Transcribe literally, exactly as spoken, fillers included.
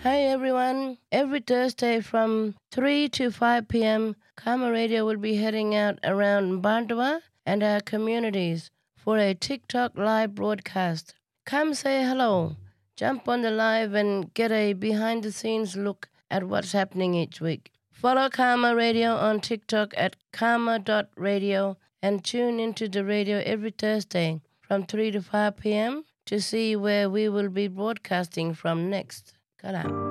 Hi everyone. Every Thursday from three to five p.m., Karma Radio will be heading out around Bandwa and our communities for a TikTok live broadcast. Come say hello, jump on the live and get a behind the scenes look at what's happening each week. Follow Karma Radio on TikTok at karma dot radio and tune into the radio every Thursday from three to five p.m. to see where we will be broadcasting from next. Kalam.